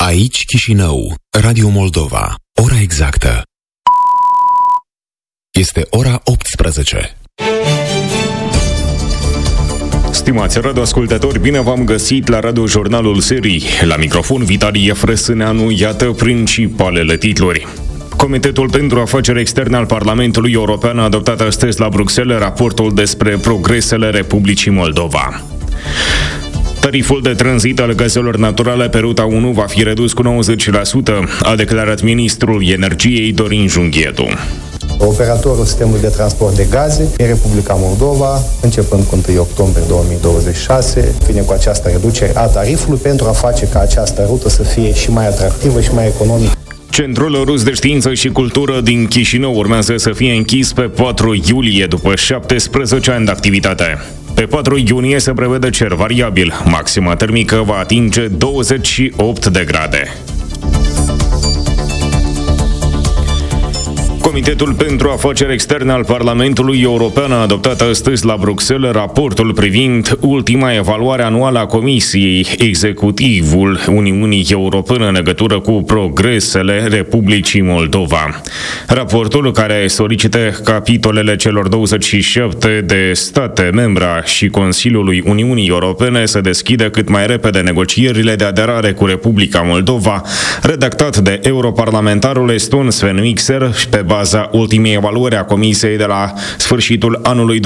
Aici Chișinău, Radio Moldova. Ora exactă este ora 18. Stimați radioascultători, bine v-am găsit la radiojurnalul serii. La microfon Vitalie Frăsâneanu, iată principalele titluri. Comitetul pentru Afaceri Externe al Parlamentului European a adoptat astăzi la Bruxelles raportul despre progresele Republicii Moldova. Tariful de tranzit al gazelor naturale pe ruta 1 va fi redus cu 90%, a declarat ministrul energiei Dorin Junghietu. Operatorul sistemului de transport de gaze în Republica Moldova, începând cu 1 octombrie 2026, vine cu această reducere a tarifului pentru a face ca această rută să fie și mai atractivă și mai economică. Centrul Rus de Știință și Cultură din Chișinău urmează să fie închis pe 4 iulie, după 17 ani de activitate. Pe 4 iunie se prevede cer variabil. Maxima termică va atinge 28 de grade. Comitetul pentru Afaceri Externe al Parlamentului European a adoptat astăzi la Bruxelles raportul privind ultima evaluare anuală a Comisiei, executivul Uniunii Europene în legătură cu progresele Republicii Moldova. Raportul, care solicită capitolele celor 27 de state membre și Consiliului Uniunii Europene să deschidă cât mai repede negocierile de aderare cu Republica Moldova, redactat de europarlamentarul eston Sven Mikser și pe baza ultimei evaluări a Comisiei de la sfârșitul anului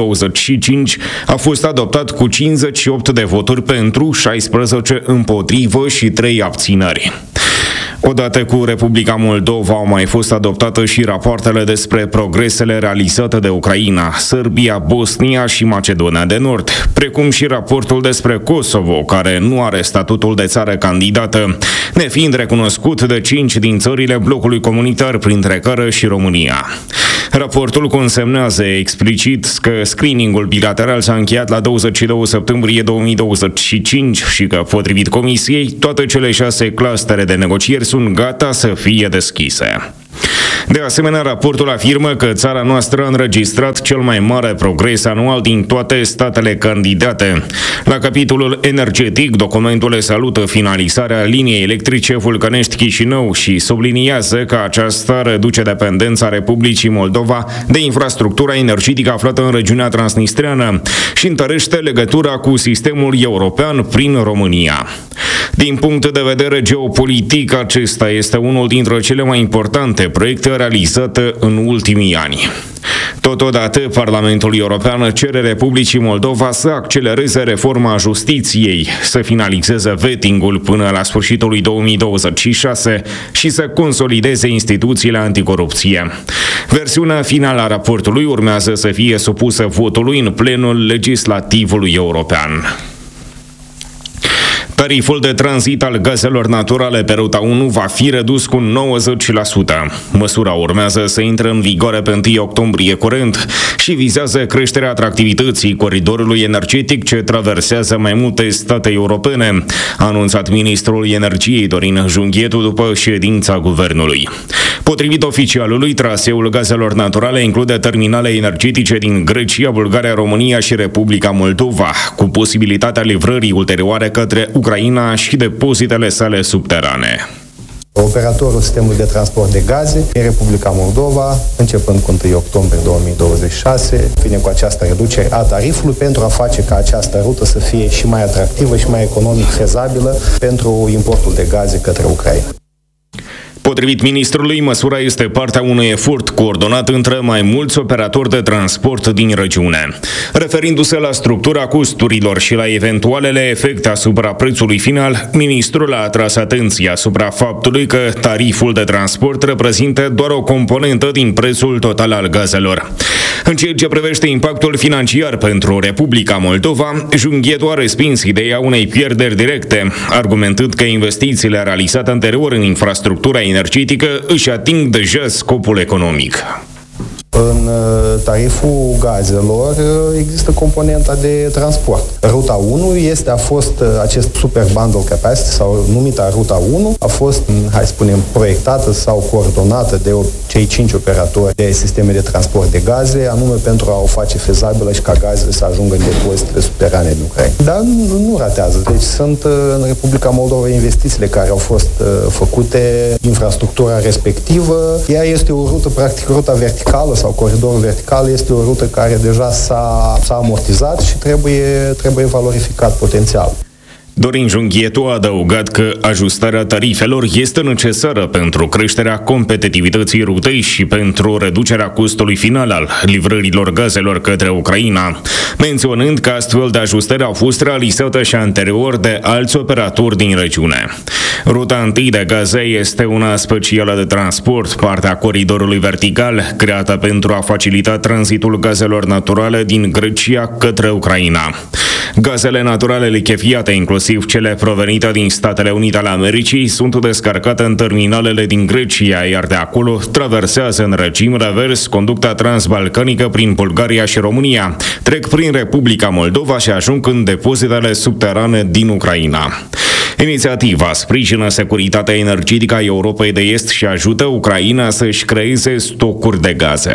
2025, a fost adoptat cu 58 de voturi pentru, 16 împotrivă și 3 abțineri. Odată cu Republica Moldova au mai fost adoptate și rapoartele despre progresele realizate de Ucraina, Serbia, Bosnia și Macedonia de Nord, precum și raportul despre Kosovo, care nu are statutul de țară candidată, nefiind recunoscut de 5 din țările blocului comunitar, printre care și România. Raportul consemnează explicit că screeningul bilateral s-a încheiat la 22 septembrie 2025 și că, potrivit Comisiei, toate cele 6 clustere de negocieri sunt gata să fie deschise. De asemenea, raportul afirmă că țara noastră a înregistrat cel mai mare progres anual din toate statele candidate. La capitolul energetic, documentul salută finalizarea liniei electrice Vulcănești-Chișinău și subliniază că aceasta reduce dependența Republicii Moldova de infrastructura energetică aflată în regiunea transnistreană și întărește legătura cu sistemul european prin România. Din punct de vedere geopolitic, acesta este unul dintre cele mai importante proiecte realizate în ultimii ani. Totodată, Parlamentul European cere Republicii Moldova să accelereze reforma justiției, să finalizeze vetting-ul până la sfârșitul lui 2026 și să consolideze instituțiile anticorupție. Versiunea finală a raportului urmează să fie supusă votului în plenul legislativului european. Tariful de tranzit al gazelor naturale pe ruta 1 va fi redus cu 90%. Măsura urmează să intre în vigoare pe 1 octombrie curent și vizează creșterea atractivității coridorului energetic ce traversează mai multe state europene, a anunțat ministrul energiei Dorin Junghietu după ședința guvernului. Potrivit oficialului, traseul gazelor naturale include terminale energetice din Grecia, Bulgaria, România și Republica Moldova, cu posibilitatea livrării ulterioare către Ucraina și depozitele sale subterane. Operatorul sistemului de transport de gaze în Republica Moldova, începând cu 1 octombrie 2026, vine cu această reducere a tarifului pentru a face ca această rută să fie și mai atractivă și mai economic fezabilă pentru importul de gaze către Ucraina. Potrivit ministrului, măsura este partea unui efort coordonat între mai mulți operatori de transport din regiune. Referindu-se la structura costurilor și la eventualele efecte asupra prețului final, ministrul a atras atenția asupra faptului că tariful de transport reprezintă doar o componentă din prețul total al gazelor. În ceea ce privește impactul financiar pentru Republica Moldova, Junghietu a respins ideea unei pierderi directe, argumentând că investițiile realizate anterior în infrastructura energetică își ating deja scopul economic. În tariful gazelor există componenta de transport. Ruta 1 a fost acest super bundle capacity, sau numita Ruta 1, a fost, hai să spunem, proiectată sau coordonată de cei 5 operatori de sisteme de transport de gaze, anume pentru a o face fezabilă și ca gazele să ajungă în depozitele subterane din Ucraina. Dar nu ratează. Deci sunt în Republica Moldova investițiile care au fost făcute, infrastructura respectivă. Ea este o rută, practic, ruta verticală sau coridorul vertical este o rută care deja s-a amortizat și trebuie valorificat potențial. Dorin Junghietu a adăugat că ajustarea tarifelor este necesară pentru creșterea competitivității rutei și pentru reducerea costului final al livrărilor gazelor către Ucraina, menționând că astfel de ajustări au fost realizate și anterior de alți operatori din regiune. Ruta 1 de gaze este una specială de transport, partea coridorului vertical, creată pentru a facilita tranzitul gazelor naturale din Grecia către Ucraina. Gazele naturale lichefiate, inclusiv cele provenite din Statele Unite ale Americii, sunt descarcate în terminalele din Grecia, iar de acolo traversează în regim revers conducta transbalcanică prin Bulgaria și România, trec prin Republica Moldova și ajung în depozitele subterane din Ucraina. Inițiativa sprijină securitatea energetică a Europei de Est și ajută Ucraina să-și creeze stocuri de gaze.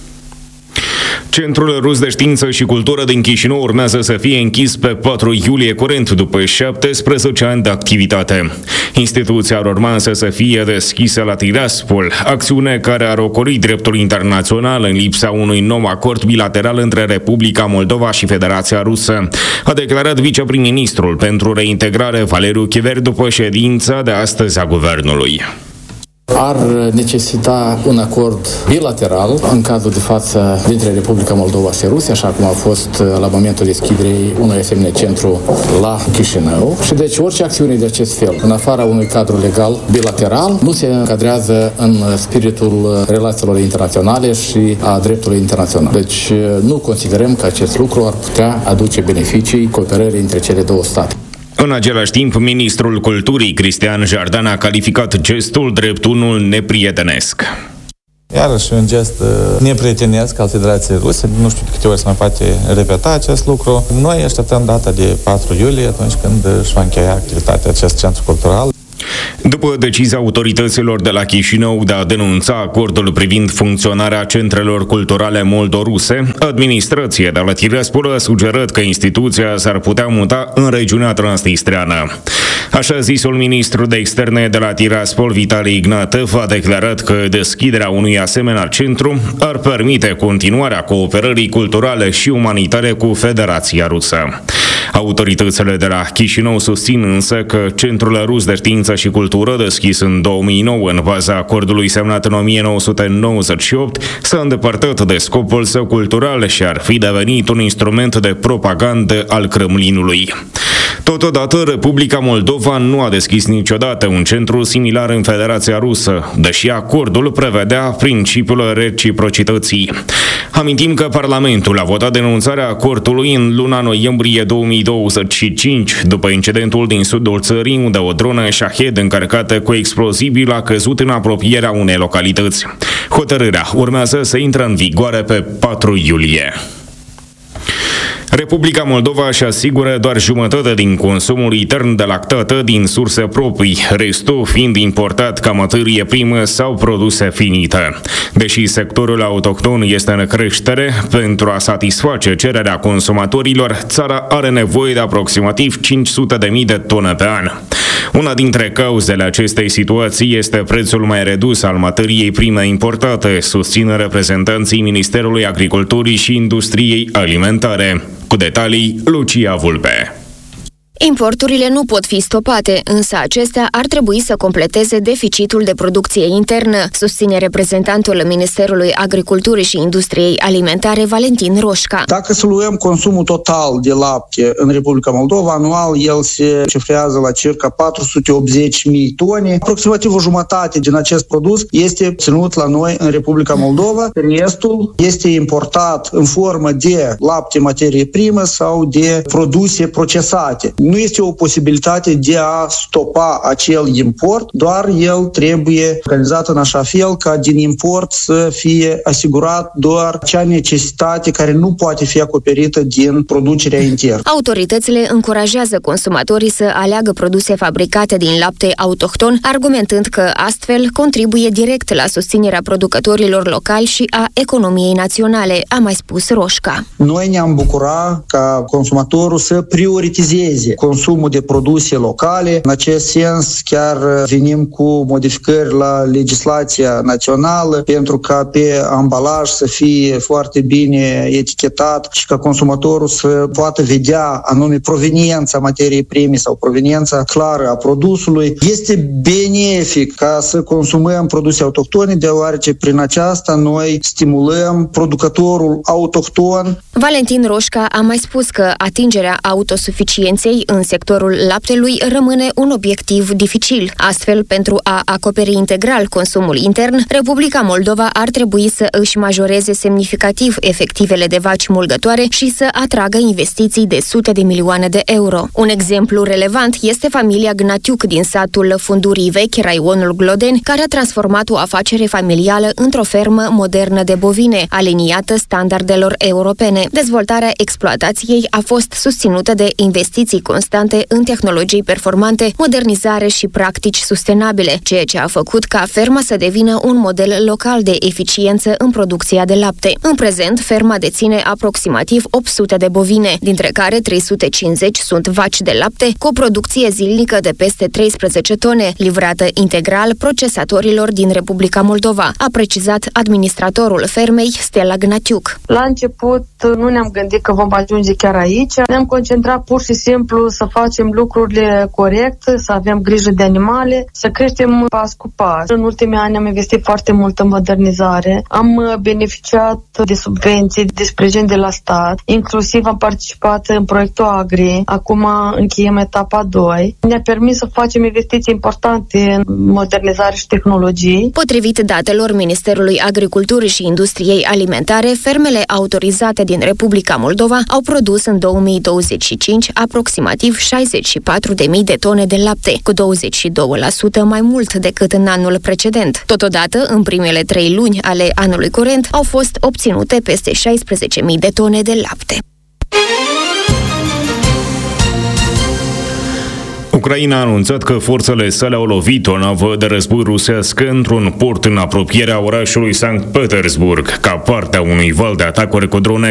Centrul Rus de Știință și Cultură din Chișinău urmează să fie închis pe 4 iulie curent, după 17 ani de activitate. Instituția ar urma să fie deschisă la Tiraspol, acțiune care ar ocoli dreptul internațional în lipsa unui nou acord bilateral între Republica Moldova și Federația Rusă, a declarat viceprim-ministrul pentru reintegrare Valeriu Chiver după ședința de astăzi a guvernului. Ar necesita un acord bilateral, în cazul de față, dintre Republica Moldova și Rusia, așa cum a fost la momentul deschiderii unui asemenea centru la Chișinău. Și deci orice acțiune de acest fel, în afara unui cadru legal bilateral, nu se încadrează în spiritul relațiilor internaționale și a dreptului internațional. Deci nu considerăm că acest lucru ar putea aduce beneficii cooperării între cele două state. În același timp, ministrul Culturii, Cristian Jardan, a calificat gestul drept unul neprietenesc. Iarăși un gest neprietenesc al Federației Ruse, nu știu de câte ori se mai poate repeta acest lucru. Noi așteptăm data de 4 iulie, atunci când își va încheia activitatea acest centru cultural. După decizia autorităților de la Chișinău de a denunța acordul privind funcționarea centrelor culturale moldoruse, administrația de la Tiraspol a sugerat că instituția s-ar putea muta în regiunea transnistreană. Așa zisul ministru de externe de la Tiraspol, Vitali Ignatov, a declarat că deschiderea unui asemenea centru ar permite continuarea cooperării culturale și umanitare cu Federația Rusă. Autoritățile de la Chișinău susțin însă că Centrul Rus de Știință și Cultură, deschis în 2009 în baza acordului semnat în 1998, s-a îndepărtat de scopul său cultural și ar fi devenit un instrument de propagandă al Kremlinului. Totodată, Republica Moldova nu a deschis niciodată un centru similar în Federația Rusă, deși acordul prevedea principiul reciprocității. Amintim că Parlamentul a votat denunțarea acordului în luna noiembrie 2025, după incidentul din sudul țării, unde o dronă Shahed încărcată cu explozibil a căzut în apropierea unei localități. Hotărârea urmează să intre în vigoare pe 4 iulie. Republica Moldova își asigură doar jumătate din consumul intern de lactate din surse proprii, restul fiind importat ca materie primă sau produse finite. Deși sectorul autohton este în creștere, pentru a satisface cererea consumatorilor, țara are nevoie de aproximativ 500.000 de tone pe an. Una dintre cauzele acestei situații este prețul mai redus al materiei prime importate, susțin reprezentanții Ministerului Agriculturii și Industriei Alimentare. Cu detalii, Lucia Vulpe. Importurile nu pot fi stopate, însă acestea ar trebui să completeze deficitul de producție internă, susține reprezentantul Ministerului Agriculturii și Industriei Alimentare, Valentin Roșca. Dacă să luăm consumul total de lapte în Republica Moldova, anual el se cifrează la circa 480.000 tone. Aproximativ o jumătate din acest produs este ținut la noi în Republica Moldova. Restul este importat în formă de lapte materie primă sau de produse procesate. Nu este o posibilitate de a stopa acel import, doar el trebuie organizat în așa fel ca din import să fie asigurat doar acea necesitate care nu poate fi acoperită din producerea internă. Autoritățile încurajează consumatorii să aleagă produse fabricate din lapte autohton, argumentând că astfel contribuie direct la susținerea producătorilor locali și a economiei naționale, a mai spus Roșca. Noi ne-am bucurat ca consumatorul să prioritizeze consumul de produse locale. În acest sens, chiar venim cu modificări la legislația națională pentru ca pe ambalaj să fie foarte bine etichetat și ca consumatorul să poată vedea anume proveniența materiei prime sau proveniența clară a produsului. Este benefic ca să consumăm produse autohtone, deoarece prin aceasta noi stimulăm producătorul autohton. Valentin Roșca a mai spus că atingerea autosuficienței în sectorul laptelui rămâne un obiectiv dificil. Astfel, pentru a acoperi integral consumul intern, Republica Moldova ar trebui să își majoreze semnificativ efectivele de vaci mulgătoare și să atragă investiții de sute de milioane de euro. Un exemplu relevant este familia Gnatiuc din satul Fundurii Vechi, raionul Glodeni, care a transformat o afacere familială într-o fermă modernă de bovine, aliniată standardelor europene. Dezvoltarea exploatației a fost susținută de investiții constante în tehnologii performante, modernizare și practici sustenabile, ceea ce a făcut ca ferma să devină un model local de eficiență în producția de lapte. În prezent, ferma deține aproximativ 800 de bovine, dintre care 350 sunt vaci de lapte, cu o producție zilnică de peste 13 tone, livrată integral procesatorilor din Republica Moldova, a precizat administratorul fermei, Stella Gnatiuc. La început nu ne-am gândit că vom ajunge chiar aici. Ne-am concentrat pur și simplu să facem lucrurile corect, să avem grijă de animale, să creștem pas cu pas. În ultimii ani am investit foarte mult în modernizare. Am beneficiat de subvenții, de sprijin de la stat. Inclusiv am participat în proiectul Agri. Acum încheiem etapa 2. Ne-a permis să facem investiții importante în modernizare și tehnologii. Potrivit datelor Ministerului Agriculturii și Industriei Alimentare, fermele autorizate din Republica Moldova au produs în 2025 aproximativ 64.000 de tone de lapte, cu 22% mai mult decât în anul precedent. Totodată, în primele 3 luni ale anului curent, au fost obținute peste 16.000 de tone de lapte. Ucraina a anunțat că forțele sale au lovit o navă de război rusească într-un port în apropierea orașului Sankt Petersburg, ca parte a unui val de atacuri cu drone